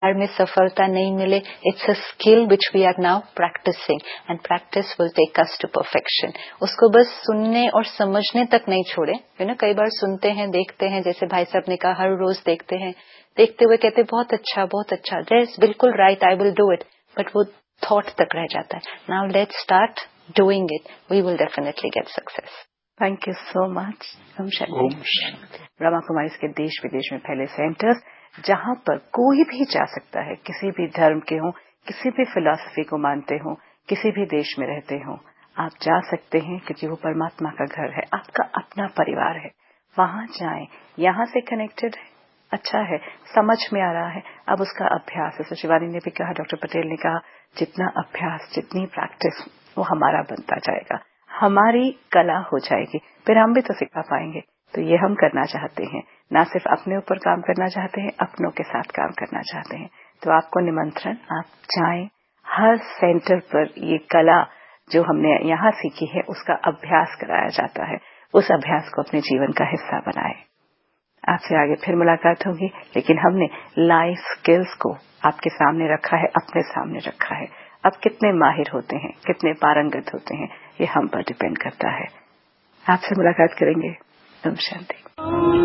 में सफलता नहीं मिले, it's a skill which we are now practising and practice will take us to perfection. उसको बस सुनने और समझने तक नहीं छोड़े। कई बार सुनते हैं, देखते हैं, जैसे भाई साहब ने कहा हर रोज देखते हैं, देखते हुए कहते बहुत अच्छा, यस बिल्कुल right, I will do it, but वो थॉट तक रह जाता है। Now let's start doing it, we will definitely get success. Thank you so much. Om Shanti. Brahma Kumaris के देश विदेश में फैले सेंटर्स, जहां पर कोई भी जा सकता है, किसी भी धर्म के हों, किसी भी फिलॉसफी को मानते हों, किसी भी देश में रहते हों, आप जा सकते हैं क्योंकि वो परमात्मा का घर है, आपका अपना परिवार है। वहां जाएं, यहां से कनेक्टेड है, अच्छा है, समझ में आ रहा है, अब उसका अभ्यास है। शिवानी ने भी कहा, डॉक्टर पटेल ने कहा, जितना अभ्यास, जितनी प्रैक्टिस, वो हमारा बनता जाएगा, हमारी कला हो जाएगी, फिर हम भी तो सिखा पाएंगे। तो ये हम करना चाहते हैं, ना सिर्फ अपने ऊपर काम करना चाहते हैं, अपनों के साथ काम करना चाहते हैं। तो आपको निमंत्रण, आप जाएं, हर सेंटर पर ये कला जो हमने यहाँ सीखी है उसका अभ्यास कराया जाता है, उस अभ्यास को अपने जीवन का हिस्सा बनाएं। आपसे आगे फिर मुलाकात होगी, लेकिन हमने लाइफ स्किल्स को आपके सामने रखा है, अपने सामने रखा है। अब कितने माहिर होते हैं, कितने पारंगत होते हैं, ये हम पर डिपेंड करता है। आपसे मुलाकात करेंगे। ओम शांति।